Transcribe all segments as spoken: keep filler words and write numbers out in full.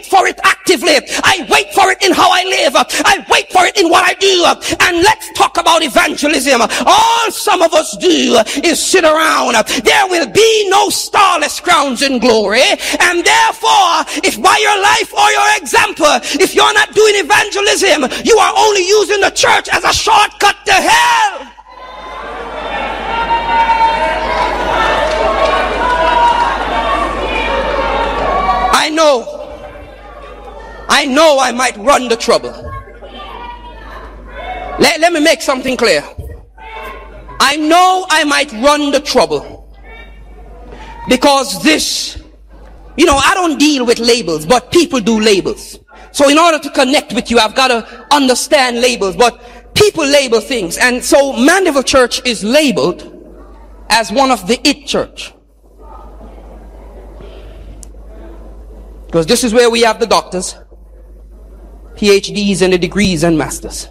for it actively. I wait for it in how I live. I wait for it in what I do. And let's talk about evangelism. All some of us do is sit around. There will be no starless crowns in glory. And therefore, if by your life or your example, if you're not doing evangelism, you are only using the church as a shortcut to hell. I know, I know I might run the trouble. Let, let me make something clear. I know I might run the trouble because this, you know, I don't deal with labels, but people do labels. So in order to connect with you, I've got to understand labels, but people label things. And so Mandeville Church is labeled as one of the it church. Because this is where we have the doctors, P H Ds and the degrees and masters.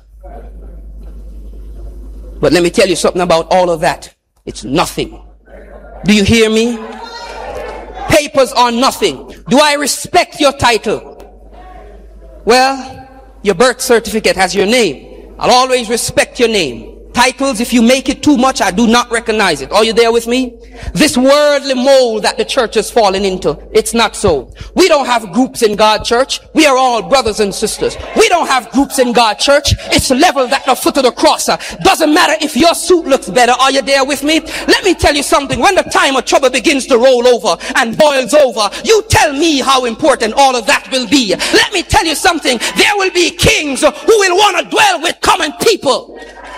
But let me tell you something about all of that. It's nothing. Do you hear me? Papers are nothing. Do I respect your title? Well, your birth certificate has your name. I'll always respect your name. Titles, if you make it too much, I do not recognize it. Are you there with me? This worldly mold that the church has fallen into, it's not so. We don't have groups in God church. We are all brothers and sisters. We don't have groups in God church. It's leveled at the foot of the cross. Doesn't matter if your suit looks better. Are you there with me? Let me tell you something. When the time of trouble begins to roll over and boils over, you tell me how important all of that will be. Let me tell you something. There will be kings who will want to dwell with common people.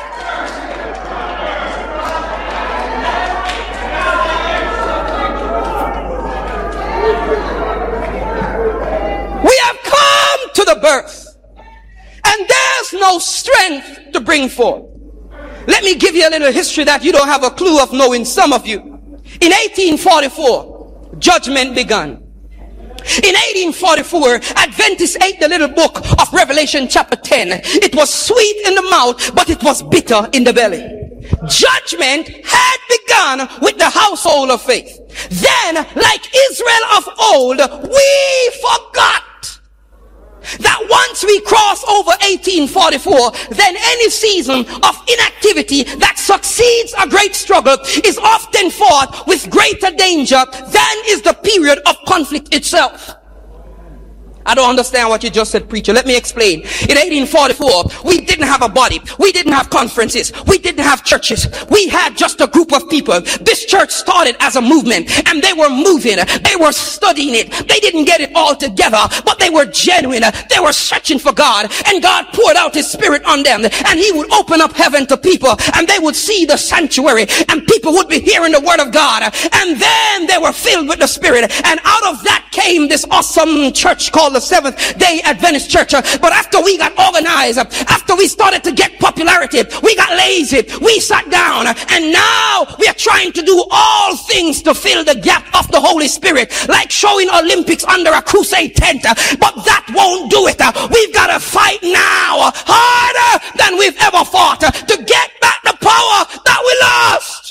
We have come to the birth, and there's no strength to bring forth. Let me give you a little history that you don't have a clue of knowing, some of you. In eighteen forty-four, judgment began. In eighteen forty-four, Adventists ate the little book of Revelation chapter ten. It was sweet in the mouth, but it was bitter in the belly. Judgment had begun with the household of faith. Then, like Israel of old, we forgot that once we cross over eighteen forty-four, then any season of inactivity that succeeds a great struggle is often fought with greater danger than is the period of conflict itself. I don't understand what you just said, preacher. Let me explain. In eighteen forty-four, we didn't have a body. We didn't have conferences. We didn't have churches. We had just a group of people. This church started as a movement, and they were moving. They were studying it. They didn't get it all together, but they were genuine. They were searching for God, and God poured out His Spirit on them, and He would open up heaven to people, and they would see the sanctuary, and people would be hearing the Word of God, and then they were filled with the Spirit, and out of that came this awesome church called the Seventh Day Adventist Church. But after we got organized, after we started to get popularity, we got lazy, we sat down, and now we are trying to do all things to fill the gap of the Holy Spirit, like showing Olympics under a crusade tent. But that won't do it. We've got to fight now harder than we've ever fought to get back the power that we lost.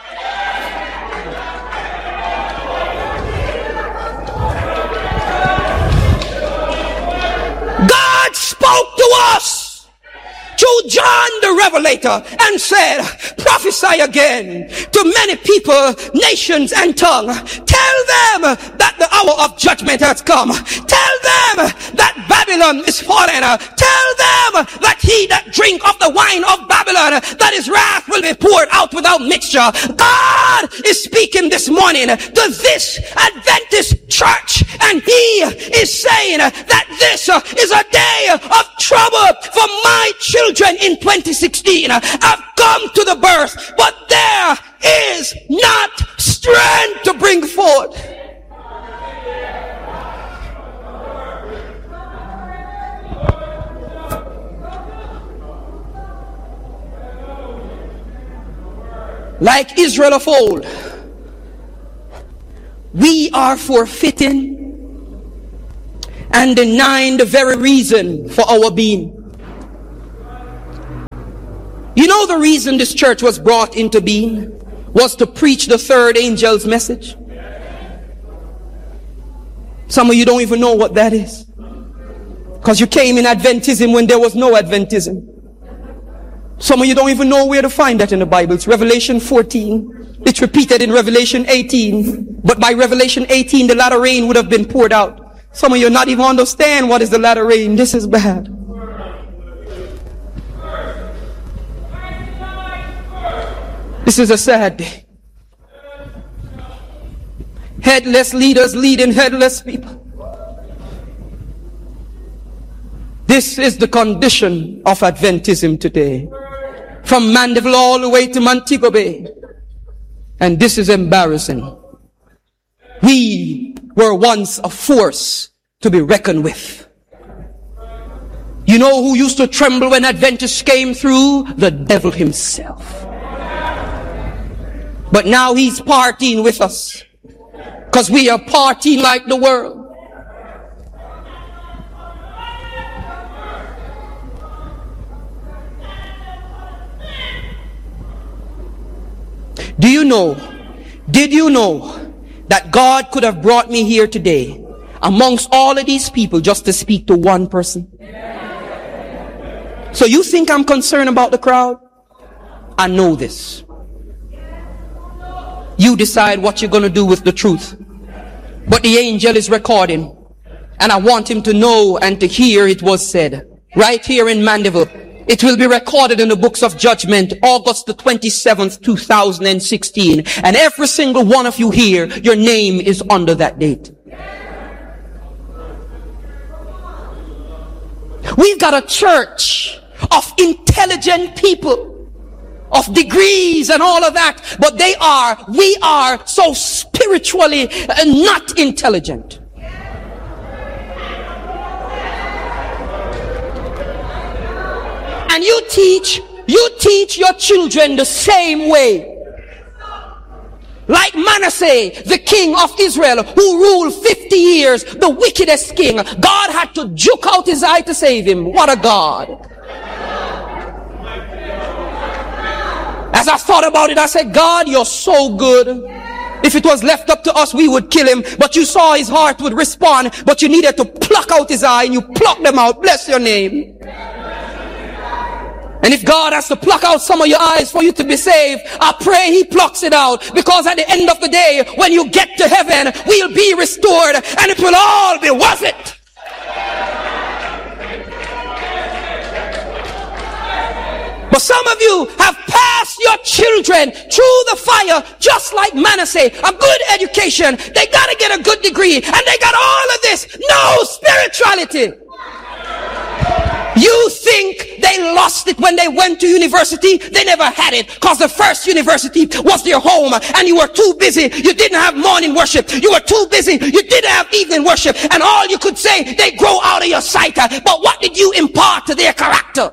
God spoke to us through John the Revelator and said, prophesy again to many people, nations, and tongue. Tell them that the hour of judgment has come. Tell them that Babylon is fallen. Tell them that he that drink of the wine of Babylon, that his wrath will be poured out without mixture. God is speaking this morning to this Adventist church, and he is saying that this is a day of trouble for my children in twenty sixteen. I've come to the birth, but there is not strength to bring forth. Like Israel of old, we are forfeiting and denying the very reason for our being. You know the reason this church was brought into being was to preach the third angel's message. Some of you don't even know what that is. Because you came in Adventism when there was no Adventism. Some of you don't even know where to find that in the Bible. It's Revelation fourteen. It's repeated in Revelation eighteen. But by Revelation eighteen, the latter rain would have been poured out. Some of you not even understand what is the latter rain. This is bad. This is a sad day. Headless leaders leading headless people. This is the condition of Adventism today. From Mandeville all the way to Montego Bay. And this is embarrassing. We were once a force to be reckoned with. You know who used to tremble when Adventists came through? The devil himself. But now he's partying with us. Because we are partying like the world. Do you know, did you know that God could have brought me here today amongst all of these people just to speak to one person? So you think I'm concerned about the crowd? I know this. You decide what you're going to do with the truth. But the angel is recording. And I want him to know and to hear it was said. Right here in Mandeville. It will be recorded in the books of judgment, August the twenty-seventh, two thousand sixteen. And every single one of you here, your name is under that date. We've got a church of intelligent people, of degrees and all of that, but they are, we are so spiritually not intelligent. And you teach, you teach your children the same way. Like Manasseh, the king of Israel, who ruled fifty years, the wickedest king. God had to juke out his eye to save him. What a God. As I thought about it, I said, God, you're so good. If it was left up to us, we would kill him. But you saw his heart would respond. But you needed to pluck out his eye, and you plucked them out. Bless your name. And if God has to pluck out some of your eyes for you to be saved, I pray he plucks it out. Because at the end of the day, when you get to heaven, we'll be restored and it will all be worth it. But some of you have passed your children through the fire just like Manasseh. A good education. They got to get a good degree. And they got all of this. No spirituality. You think they lost it when they went to university? They never had it, because the first university was their home and you were too busy. You didn't have morning worship. You were too busy. You didn't have evening worship. And all you could say, they grow out of your sight. But what did you impart to their character?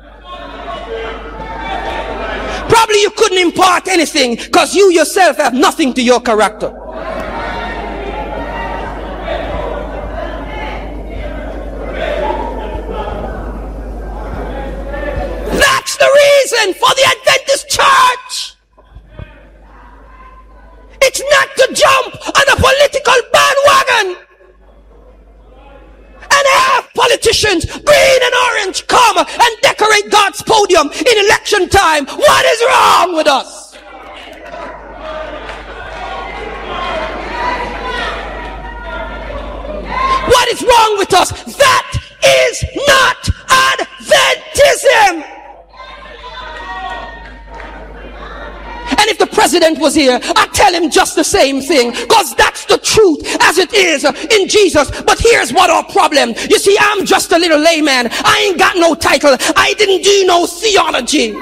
Probably you couldn't impart anything, because you yourself have nothing to your character. That's the reason for the Adventist church. It's not to jump on a political bandwagon and have politicians, green and orange, come and decorate God's podium in election time. What is wrong with us? What is wrong with us? That is not Adventism. And if the president was here, I'd tell him just the same thing, because that's the truth as it is in Jesus. But here's what our problem. You see, I'm just a little layman. I ain't got no title. I didn't do no theology.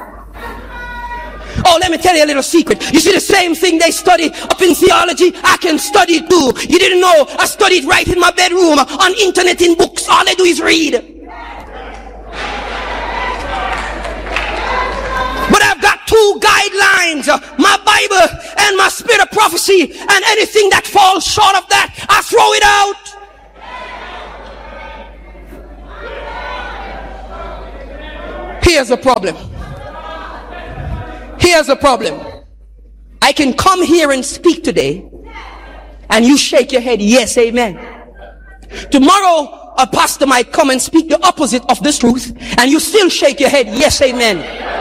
Oh, let me tell you a little secret. You see, the same thing they study up in theology, I can study too. You didn't know I studied right in my bedroom, on internet, in books. All I do is read. But I've got two guidelines, my Bible and my spirit of prophecy, and anything that falls short of that, I throw it out. Here's the problem. Here's the problem. I can come here and speak today, and you shake your head, yes, amen. Tomorrow, a pastor might come and speak the opposite of this truth, and you still shake your head, yes, amen.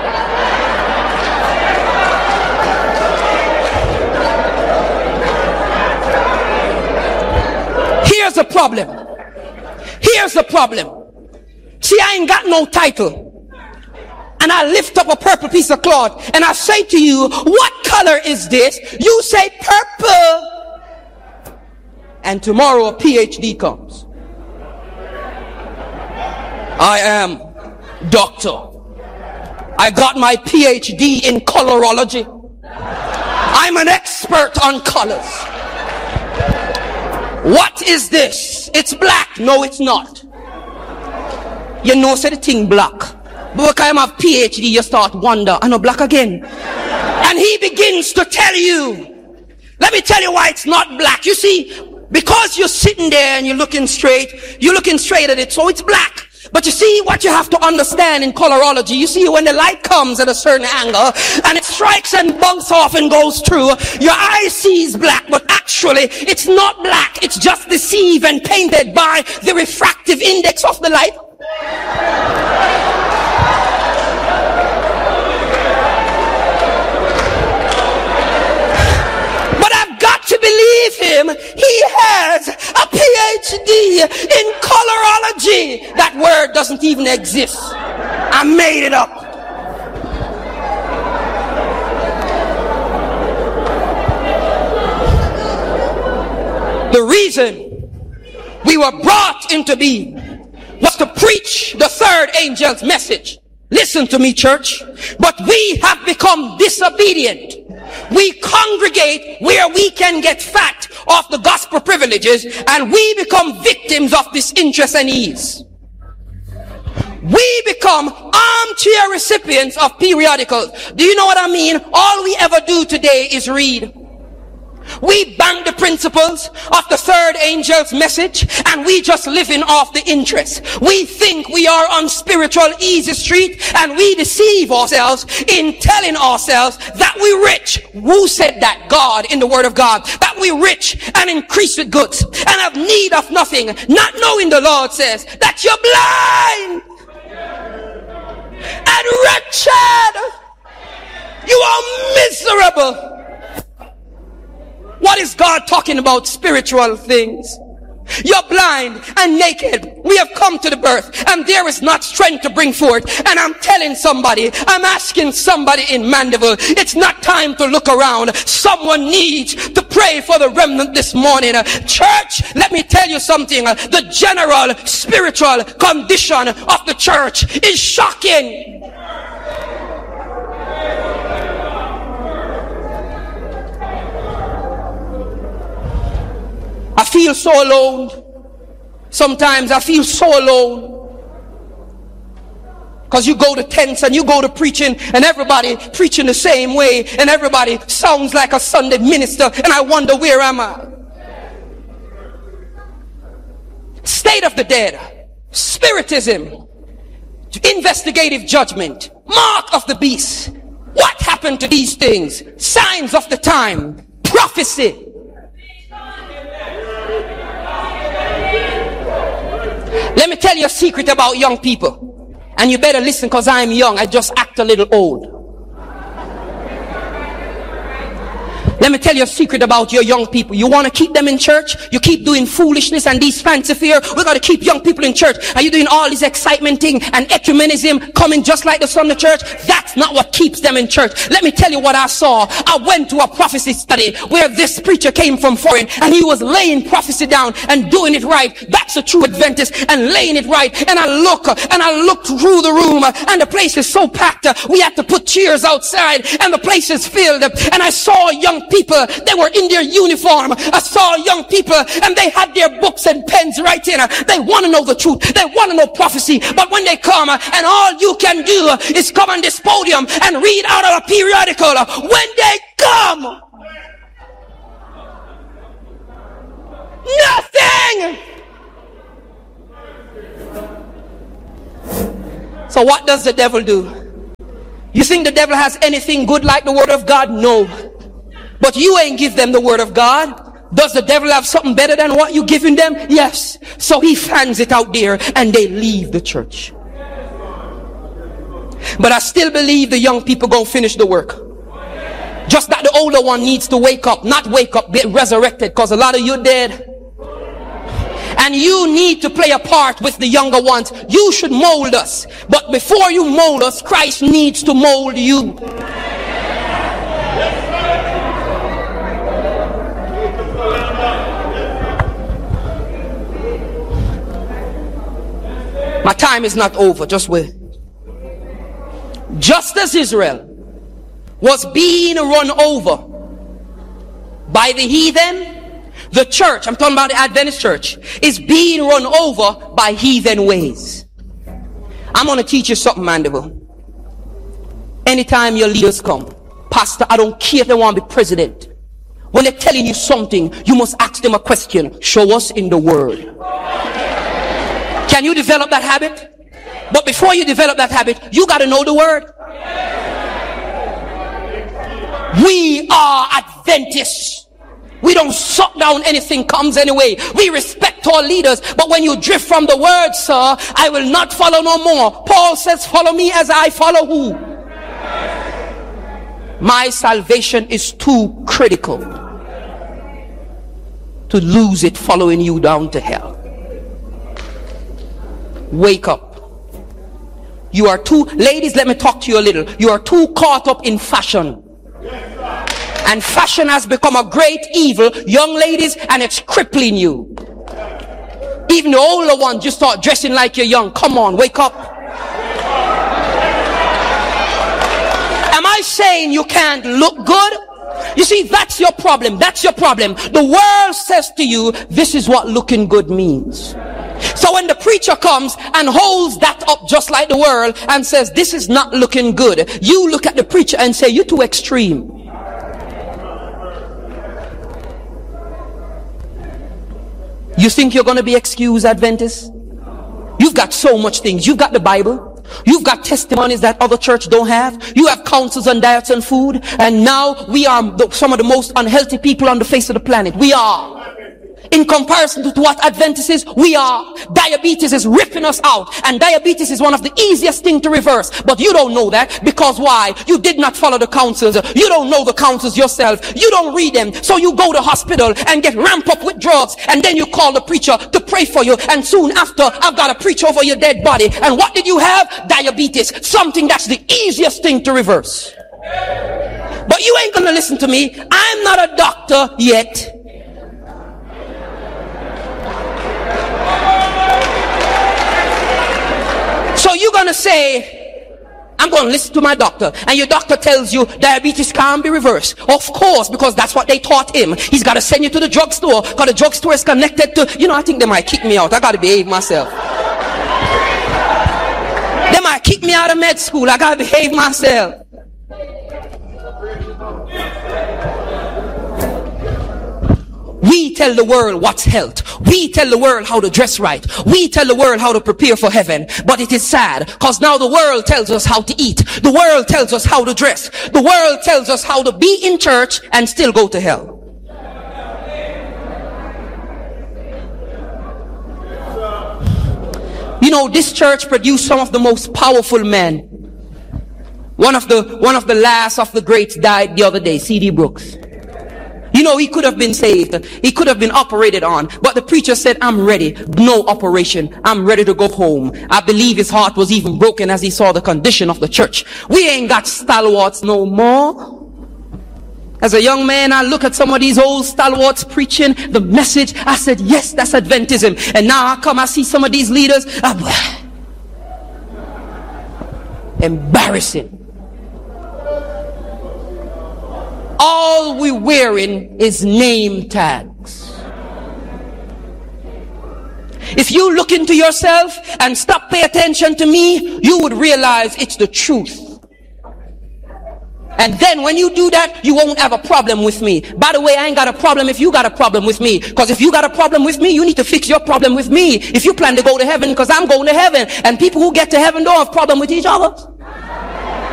Here's the problem. Here's the problem. See, I ain't got no title. And I lift up a purple piece of cloth and I say to you, what color is this? You say purple. And tomorrow a P H D comes. I am doctor. I got my P H D in colorology. I'm an expert on colors. What is this? It's black. No, it's not. You know, say the thing black. But when I have P H D, you start wonder. I know black again. And he begins to tell you. Let me tell you why it's not black. You see, because you're sitting there and you're looking straight, you're looking straight at it, so it's black. But you see what you have to understand in colorology. You see when the light comes at a certain angle and it strikes and bunks off and goes through, your eye sees black, but actually it's not black. It's just deceived and painted by the refractive index of the light. To believe him, he has a P H D in colorology. That word doesn't even exist. I made it up. The reason we were brought into being was to preach the third angel's message. Listen to me, church. But we have become disobedient. We congregate where we can get fat off the gospel privileges, and we become victims of disinterest and ease. We become armchair recipients of periodicals. Do you know what I mean? All we ever do today is read. We bank the principles of the third angel's message and we just living off the interest. We think we are on spiritual easy street and we deceive ourselves in telling ourselves that we're rich. Who said that? God, in the word of God. That we're rich and increase with goods and have need of nothing. Not knowing the Lord says that you're blind and wretched. You are miserable. What is God talking about? Spiritual things. You're blind and naked. We have come to the birth and there is not strength to bring forth. And I'm telling somebody, I'm asking somebody in Mandeville, it's not time to look around. Someone needs to pray for the remnant this morning. Church, let me tell you something. The general spiritual condition of the church is shocking. I feel so alone. Sometimes I feel so alone. Because you go to tents and you go to preaching and everybody preaching the same way and everybody sounds like a Sunday minister and I wonder, where am I? State of the dead, spiritism, investigative judgment, mark of the beast. What happened to these things? Signs of the time, prophecy. Let me tell you a secret about young people. And you better listen because I'm young. I just act a little old. Let me tell you a secret about your young people. You want to keep them in church? You keep doing foolishness and these fancy fear. We got to keep young people in church. Are you doing all this excitement thing and ecumenism coming just like the Sunday church? That's not what keeps them in church. Let me tell you what I saw. I went to a prophecy study where this preacher came from foreign and he was laying prophecy down and doing it right. That's a true Adventist and laying it right. And I look and I looked through the room and the place is so packed. We had to put chairs outside and the place is filled. And I saw young people, they were in their uniform. I saw young people and they had their books and pens right in. They want to know the truth. They want to know prophecy. But when they come and all you can do is come on this podium and read out of a periodical, when they come, nothing. So what does the devil do? You think the devil has anything good like the word of God? No. But you ain't give them the word of God. Does the devil have something better than what you're giving them? Yes. So he fans it out there and they leave the church. But I still believe the young people gonna finish the work. Just that the older one needs to wake up. Not wake up, get resurrected, because a lot of you dead. And you need to play a part with the younger ones. You should mold us. But before you mold us, Christ needs to mold you. My time is not over. Just wait. Just as Israel was being run over by the heathen, the church, I'm talking about the Adventist church, is being run over by heathen ways. I'm going to teach you something, Mandeville. Anytime your leaders come, Pastor, I don't care if they want to be president. When they're telling you something, you must ask them a question. Show us in the Word. Can you develop that habit? But before you develop that habit, you got to know the Word. We are Adventists. We don't suck down anything comes anyway. We respect our leaders. But when you drift from the Word, sir, I will not follow no more. Paul says, follow me as I follow who? My salvation is too critical to lose it following you down to hell. Wake up. You are too, ladies, let me talk to you a little. You are too caught up in fashion. And fashion has become a great evil, young ladies, and it's crippling you. Even the older ones just start dressing like you're young. Come on, wake up. Am I saying you can't look good? You see, that's your problem. That's your problem. The world says to you, this is what looking good means. So when the preacher comes and holds that up just like the world and says, this is not looking good, you look at the preacher and say, you're too extreme. You think you're going to be excused, Adventists? You've got so much things. You've got the Bible. You've got testimonies that other church don't have. You have counsels on diets and food. And now we are the, some of the most unhealthy people on the face of the planet. We are. In comparison to what Adventists is, we are. Diabetes is ripping us out. And diabetes is one of the easiest things to reverse. But you don't know that. Because why? You did not follow the counsels. You don't know the counsels yourself. You don't read them. So you go to hospital and get ramped up with drugs. And then you call the preacher to pray for you. And soon after, I've got to preach over your dead body. And what did you have? Diabetes. Something that's the easiest thing to reverse. But you ain't going to listen to me. I'm not a doctor yet. So you're going to say, I'm going to listen to my doctor. And your doctor tells you diabetes can't be reversed. Of course, because that's what they taught him. He's got to send you to the drugstore. Because the drugstore is connected to, you know, I think they might kick me out. I got to behave myself. They might kick me out of med school. I got to behave myself. We tell the world what's health. We tell the world how to dress right. We tell the world how to prepare for heaven. But it is sad because now the world tells us how to eat. The world tells us how to dress. The world tells us how to be in church and still go to hell. You know, this church produced some of the most powerful men. One of the, one of the last of the greats died the other day, C D Brooks. You know, he could have been saved. He could have been operated on. But the preacher said, I'm ready. No operation. I'm ready to go home. I believe his heart was even broken as he saw the condition of the church. We ain't got stalwarts no more. As a young man, I look at some of these old stalwarts preaching the message. I said, yes, that's Adventism. And now I come, I see some of these leaders. Ah, embarrassing. All we're wearing is name tags. If you look into yourself and stop paying attention to me, you would realize it's the truth. And then when you do that, you won't have a problem with me. By the way, I ain't got a problem if you got a problem with me. Because if you got a problem with me, you need to fix your problem with me. If you plan to go to heaven, because I'm going to heaven. And people who get to heaven don't have a problem with each other.